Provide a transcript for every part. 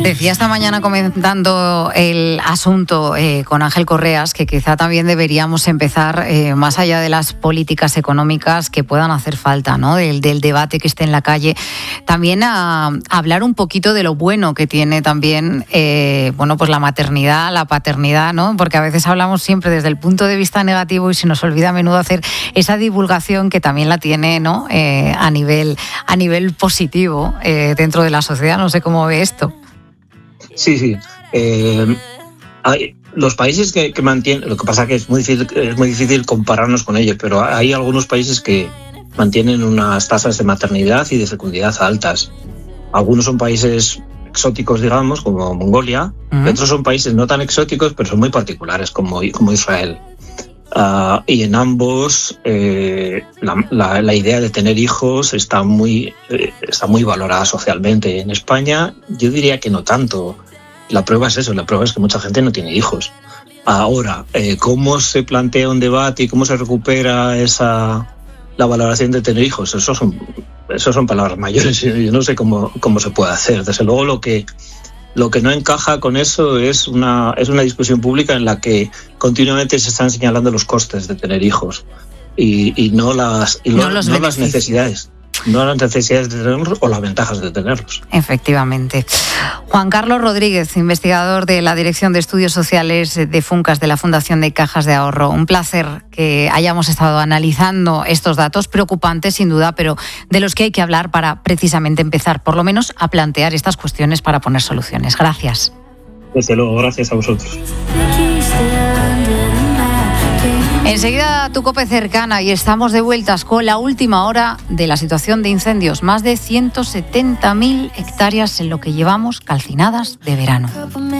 Decía esta mañana comentando el asunto con Ángel Correas que quizá también deberíamos empezar, más allá de las políticas económicas que puedan hacer falta, ¿no? Del debate que esté en la calle, también a hablar un poquito de lo bueno que tiene también pues la maternidad, la paternidad, ¿no? Porque a veces hablamos siempre desde el punto de vista negativo y se nos olvida a menudo hacer esa divulgación que también la tiene, ¿no? A nivel positivo dentro de la sociedad. No sé cómo ve esto. Sí. Hay los países que mantienen, lo que pasa que es muy difícil compararnos con ellos, pero hay algunos países que mantienen unas tasas de maternidad y de fecundidad altas. Algunos son países exóticos, digamos, como Mongolia, otros son países no tan exóticos, pero son muy particulares, como Israel. Y en ambos la idea de tener hijos está muy valorada socialmente. En España yo diría que no tanto. La prueba es eso, la prueba es que mucha gente no tiene hijos. Ahora, ¿cómo se plantea un debate y cómo se recupera la valoración de tener hijos? Eso son palabras mayores. Yo no sé cómo se puede hacer. Desde luego lo que no encaja con eso es una discusión pública en la que continuamente se están señalando los costes de tener hijos y no las necesidades. No las necesidades de tenerlos o las ventajas de tenerlos. Efectivamente. Juan Carlos Rodríguez, investigador de la Dirección de Estudios Sociales de Funcas de la Fundación de Cajas de Ahorro. Un placer que hayamos estado analizando estos datos preocupantes, sin duda, pero de los que hay que hablar para precisamente empezar, por lo menos, a plantear estas cuestiones para poner soluciones. Gracias. Desde luego, gracias a vosotros. Enseguida tu COPE cercana y estamos de vueltas con la última hora de la situación de incendios. Más de 170.000 hectáreas en lo que llevamos calcinadas de verano.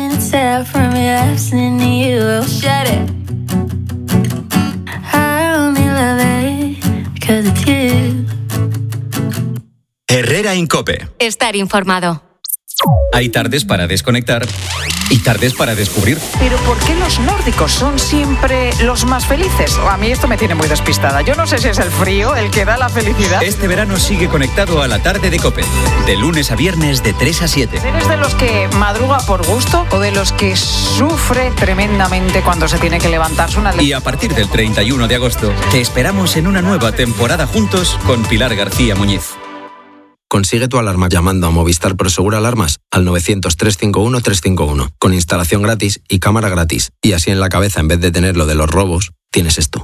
Herrera en COPE. Estar informado. Hay tardes para desconectar y tardes para descubrir. Pero ¿por qué los nórdicos son siempre los más felices? A mí esto me tiene muy despistada. Yo no sé si es el frío el que da la felicidad. Este verano sigue conectado a la tarde de COPE. De lunes a viernes de 3 a 7. ¿Eres de los que madruga por gusto o de los que sufre tremendamente cuando se tiene que levantarse una... Y a partir del 31 de agosto te esperamos en una nueva temporada juntos con Pilar García Muñiz. Consigue tu alarma llamando a Movistar Prosegur Alarmas al 900-351-351, con instalación gratis y cámara gratis. Y así en la cabeza, en vez de tener lo de los robos, tienes esto.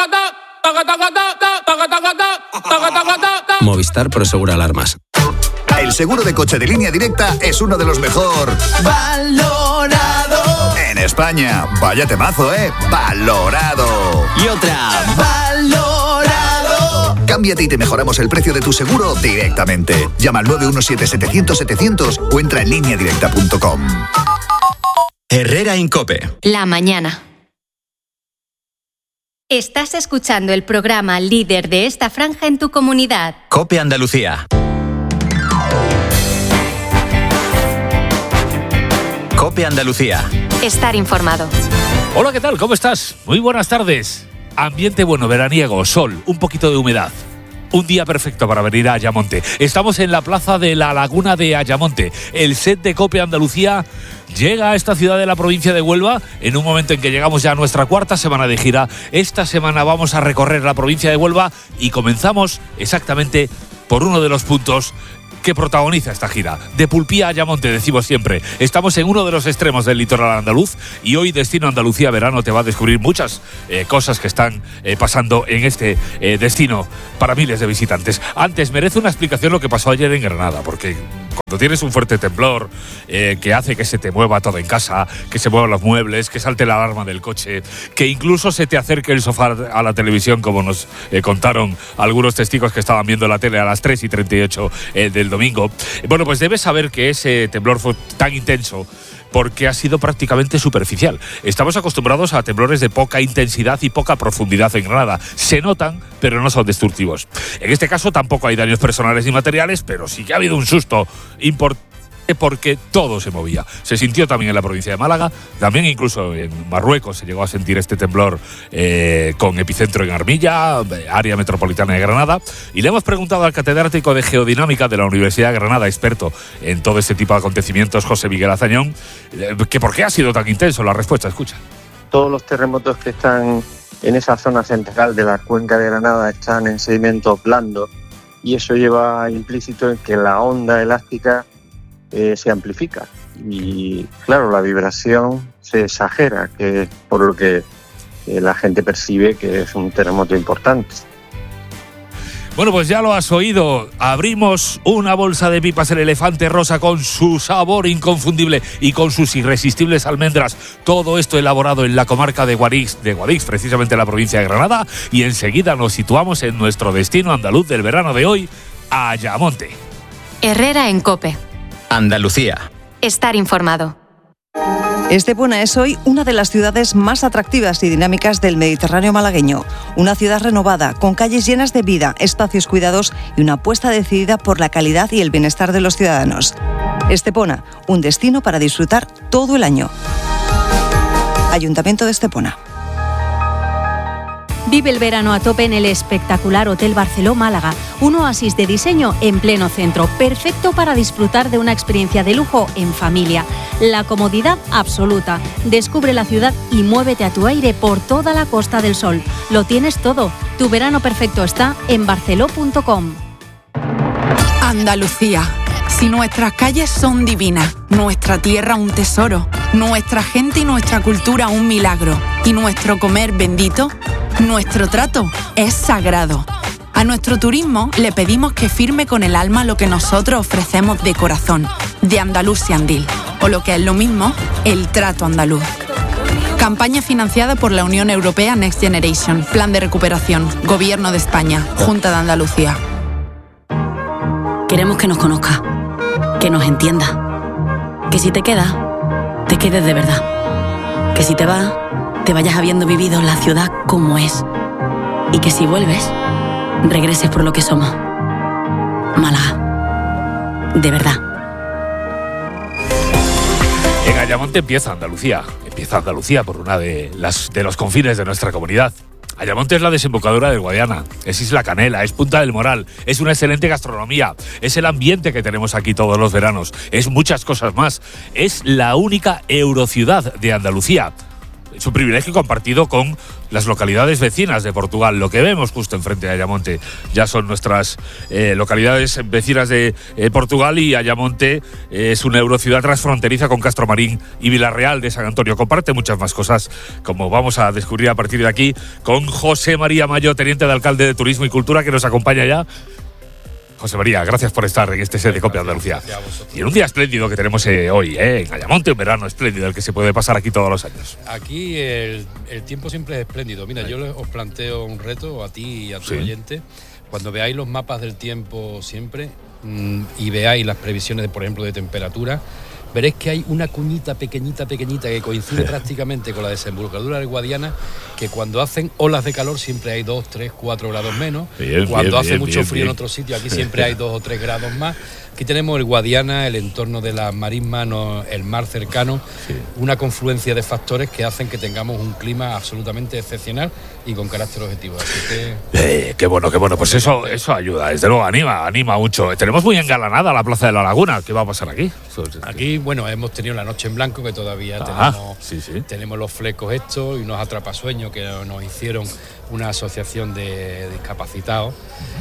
Movistar Prosegur Alarmas. El seguro de coche de Línea Directa es uno de los mejor valorado en España. Vaya temazo, ¿eh? Valorado. Y otra. Valorado. Cámbiate y te mejoramos el precio de tu seguro directamente. Llama al 917-700-700 o entra en lineadirecta.com. Herrera en COPE. La mañana. Estás escuchando el programa líder de esta franja en tu comunidad. COPE Andalucía. COPE Andalucía. Estar informado. Hola, ¿qué tal? ¿Cómo estás? Muy buenas tardes. Ambiente bueno, veraniego, sol, un poquito de humedad. Un día perfecto para venir a Ayamonte. Estamos en la plaza de la Laguna de Ayamonte. El set de COPE Andalucía llega a esta ciudad de la provincia de Huelva en un momento en que llegamos ya a nuestra cuarta semana de gira. Esta semana vamos a recorrer la provincia de Huelva y comenzamos exactamente por uno de los puntos que protagoniza esta gira. De Pulpía a Ayamonte, decimos siempre. Estamos en uno de los extremos del litoral andaluz y hoy Destino Andalucía Verano te va a descubrir muchas cosas que están pasando en este destino para miles de visitantes. Antes, merece una explicación lo que pasó ayer en Granada, porque cuando tienes un fuerte temblor que hace que se te mueva todo en casa, que se muevan los muebles, que salte la alarma del coche, que incluso se te acerque el sofá a la televisión, como nos contaron algunos testigos que estaban viendo la tele a las 3:38 del domingo. Bueno, pues debes saber que ese temblor fue tan intenso porque ha sido prácticamente superficial. Estamos acostumbrados a temblores de poca intensidad y poca profundidad en Granada. Se notan, pero no son destructivos. En este caso tampoco hay daños personales ni materiales, pero sí que ha habido un susto porque todo se movía. Se sintió también en la provincia de Málaga, también incluso en Marruecos se llegó a sentir este temblor con epicentro en Armilla, área metropolitana de Granada, y le hemos preguntado al catedrático de Geodinámica de la Universidad de Granada, experto en todo este tipo de acontecimientos, José Miguel Azañón, que por qué ha sido tan intenso. La respuesta, escucha. Todos los terremotos que están en esa zona central de la cuenca de Granada están en sedimentos blandos, y eso lleva implícito en que la onda elástica se amplifica y claro, la vibración se exagera, que es por lo que la gente percibe que es un terremoto importante. Bueno, pues ya lo has oído. Abrimos una bolsa de pipas El Elefante Rosa con su sabor inconfundible y con sus irresistibles almendras. Todo esto elaborado en la comarca de Guadix, precisamente en la provincia de Granada. Y enseguida nos situamos en nuestro destino andaluz del verano de hoy, Ayamonte. Herrera en COPE. Andalucía. Estar informado. Estepona es hoy una de las ciudades más atractivas y dinámicas del Mediterráneo malagueño. Una ciudad renovada, con calles llenas de vida, espacios cuidados y una apuesta decidida por la calidad y el bienestar de los ciudadanos. Estepona, un destino para disfrutar todo el año. Ayuntamiento de Estepona. Vive el verano a tope en el espectacular Hotel Barceló Málaga, un oasis de diseño en pleno centro, perfecto para disfrutar de una experiencia de lujo en familia. La comodidad absoluta. Descubre la ciudad y muévete a tu aire por toda la Costa del Sol. Lo tienes todo. Tu verano perfecto está en barceló.com. Andalucía. Si nuestras calles son divinas, nuestra tierra un tesoro, nuestra gente y nuestra cultura un milagro, y nuestro comer bendito, nuestro trato es sagrado. A nuestro turismo le pedimos que firme con el alma lo que nosotros ofrecemos de corazón, de Andalusiandil, o lo que es lo mismo, el trato andaluz. Campaña financiada por la Unión Europea Next Generation, Plan de Recuperación, Gobierno de España, Junta de Andalucía. Queremos que nos conozca, que nos entienda, que si te quedas, te quedes de verdad, que si te vas, te vayas habiendo vivido la ciudad como es, y que si vuelves, regreses por lo que somos. Málaga, de verdad. En Ayamonte empieza Andalucía por una de los confines de nuestra comunidad. Ayamonte es la desembocadura del Guadiana, es Isla Canela, es Punta del Moral, es una excelente gastronomía, es el ambiente que tenemos aquí todos los veranos, es muchas cosas más. Es la única eurociudad de Andalucía. Es un privilegio compartido con las localidades vecinas de Portugal. Lo que vemos justo enfrente de Ayamonte ya son nuestras localidades vecinas de Portugal, y Ayamonte es una eurociudad transfronteriza con Castromarín y Villarreal de San Antonio. Comparte muchas más cosas, como vamos a descubrir a partir de aquí con José María Mayo, teniente de alcalde de Turismo y Cultura, que nos acompaña ya. José María, gracias por estar en este set de COPE Andalucía. Y en un día espléndido que tenemos hoy, en Ayamonte, un verano espléndido, el que se puede pasar aquí todos los años. Aquí el tiempo siempre es espléndido. Mira, yo os planteo un reto a ti y a tu oyente. Cuando veáis los mapas del tiempo siempre y veáis las previsiones, por ejemplo, de temperatura, veréis que hay una cuñita pequeñita que coincide prácticamente con la desembocadura del Guadiana, que cuando hacen olas de calor siempre hay 2, 3, 4 grados menos. Cuando hace mucho frío en otros sitios, aquí siempre hay 2 o 3 grados más. Aquí tenemos el Guadiana, el entorno de las marismas, el mar cercano, una confluencia de factores que hacen que tengamos un clima absolutamente excepcional y con carácter objetivo. Así que... qué bueno. Pues eso ayuda, desde luego anima mucho. Tenemos muy engalanada la Plaza de la Laguna. ¿Qué va a pasar aquí? Aquí, bueno, hemos tenido la Noche en Blanco, que todavía tenemos los flecos estos y unos atrapasueños que nos hicieron una asociación de discapacitados,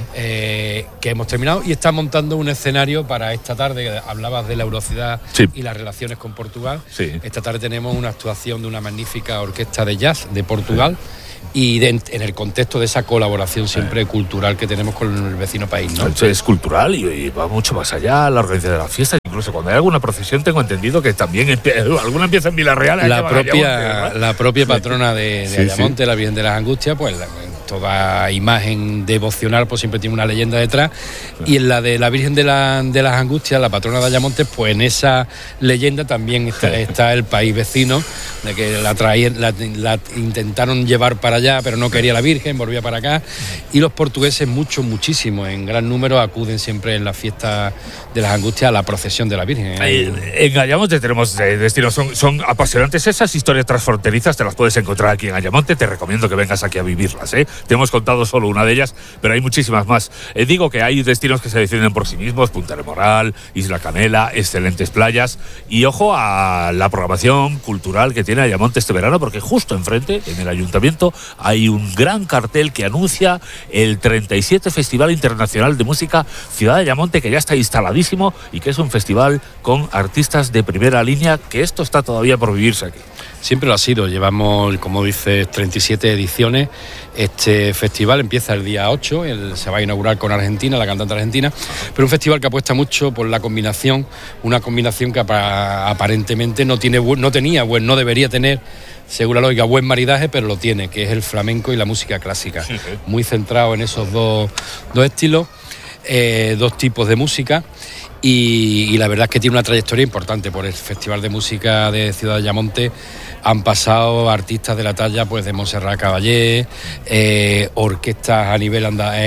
que hemos terminado, y está montando un escenario para esta tarde. Hablabas de la eurocidad y las relaciones con Portugal. Esta tarde tenemos una actuación de una magnífica orquesta de jazz de Portugal, y en el contexto de esa colaboración siempre cultural que tenemos con el vecino país, ¿no? Es cultural y va mucho más allá, la organización de las fiestas. Incluso cuando hay alguna procesión, tengo entendido que también alguna empieza en Villarreal. La propia patrona de Ayamonte, la Virgen de las Angustias, pues toda imagen devocional pues siempre tiene una leyenda detrás, y en la de la Virgen de las Angustias, la patrona de Ayamonte, pues en esa leyenda también está el país vecino, de que la intentaron llevar para allá, pero no quería la Virgen, volvía para acá, y los portugueses muchísimo, en gran número acuden siempre en la fiesta de las Angustias a la procesión de la Virgen. En Ayamonte tenemos destinos, son apasionantes esas historias transfronterizas, te las puedes encontrar aquí en Ayamonte, te recomiendo que vengas aquí a vivirlas, Te hemos contado solo una de ellas, pero hay muchísimas más. Digo que hay destinos que se deciden por sí mismos, Punta del Moral, Isla Canela, excelentes playas, y ojo a la programación cultural que tiene Ayamonte este verano, porque justo enfrente, en el ayuntamiento, hay un gran cartel que anuncia el 37 Festival Internacional de Música Ciudad de Ayamonte, que ya está instaladísimo y que es un festival con artistas de primera línea, que esto está todavía por vivirse aquí. Siempre lo ha sido, llevamos, como dices, 37 ediciones. Este festival empieza el día 8, se va a inaugurar con Argentina, la cantante argentina, pero un festival que apuesta mucho por la combinación, una combinación que aparentemente no debería tener, según la lógica, buen maridaje, pero lo tiene, que es el flamenco y la música clásica. Sí. Muy centrado en esos dos estilos, dos tipos de música. Y la verdad es que tiene una trayectoria importante. Por el Festival de Música de Ciudad de Ayamonte han pasado artistas de la talla pues de Montserrat Caballé, orquestas a nivel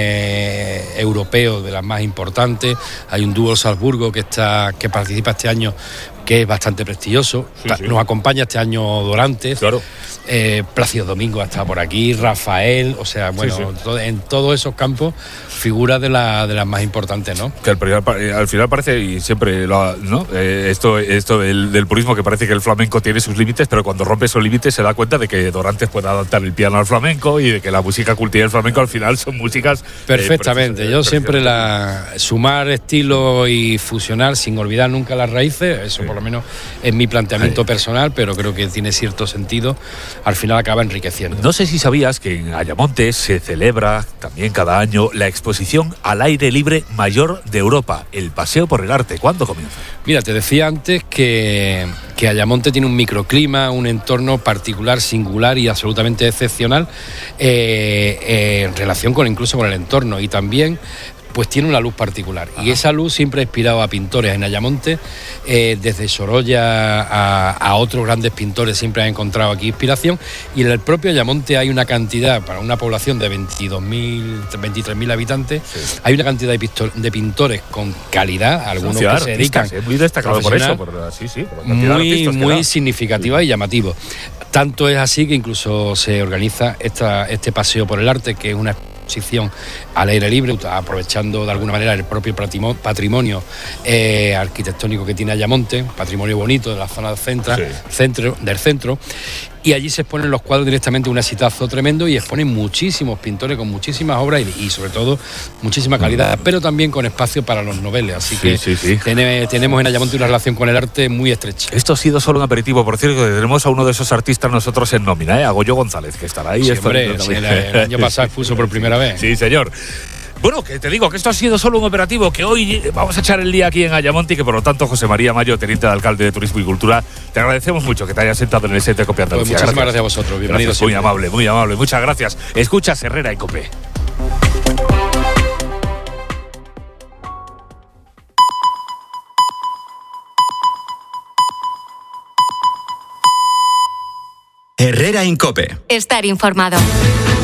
europeo de las más importantes. Hay un dúo Salzburgo que participa este año, que es bastante prestigioso. Sí. Nos acompaña este año Dorantes. Claro. Plácido Domingo ha estado por aquí, Rafael, o sea, bueno, sí. En todos esos campos figuras de las más importantes, ¿no? Que al final parece, y siempre ¿no? Esto del purismo, que parece que el flamenco tiene sus límites, pero cuando rompe esos límites se da cuenta de que Dorantes puede adaptar el piano al flamenco y de que la música cultiva del flamenco al final son músicas perfectamente. Yo siempre sumar estilo y fusionar sin olvidar nunca las raíces, eso por lo menos es mi planteamiento personal, pero creo que tiene cierto sentido. Al final acaba enriqueciendo. No sé si sabías que en Ayamonte se celebra también cada año la exposición al aire libre mayor de Europa, el Paseo por el Arte. ¿Cuándo comienza? Mira, te decía antes que Ayamonte tiene un microclima, un entorno particular, singular y absolutamente excepcional en relación incluso con el entorno, y también pues tiene una luz particular. Ajá. Y esa luz siempre ha inspirado a pintores en Ayamonte, desde Sorolla a otros grandes pintores siempre han encontrado aquí inspiración, y en el propio Ayamonte hay una cantidad, para una población de 23.000 habitantes, hay una cantidad de pintores con calidad, algunos que se dedican... muy destacado por eso, por la cantidad de artistas muy significativa y llamativo. Tanto es así que incluso se organiza este paseo por el arte, que es una exposición al aire libre, aprovechando de alguna manera el propio patrimonio arquitectónico que tiene Ayamonte, patrimonio bonito de la zona del centro, y allí se exponen los cuadros directamente, un exitazo tremendo, y exponen muchísimos pintores con muchísimas obras y sobre todo muchísima calidad, pero también con espacio para los noveles, así que tenemos en Ayamonte una relación con el arte muy estrecha. Esto ha sido solo un aperitivo, por cierto, que tenemos a uno de esos artistas nosotros en nómina, a Goyo González, que estará ahí. Sí, hombre, el año pasado expuso por primera vez. Sí, señor. Bueno, que te digo que esto ha sido solo un operativo, que hoy vamos a echar el día aquí en Ayamonte, y que por lo tanto José María Mayo, teniente de alcalde de Turismo y Cultura, te agradecemos mucho que te hayas sentado en el set de Cope Andalucía. Pues muchísimas gracias a vosotros, bienvenidos. Muy amable, muchas gracias. Escuchas Herrera y Cope. Herrera en Cope. Estar informado.